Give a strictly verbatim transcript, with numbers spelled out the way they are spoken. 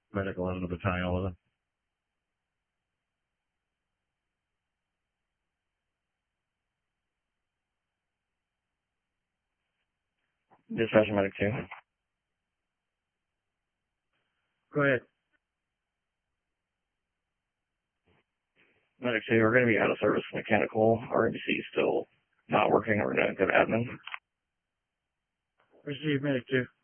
Medical in the battalion eleven. Dispatch medic two. Go ahead. Medic two, we're going to be out of service mechanical. Our M C is still not working. We're going to go to admin. Receive medic two.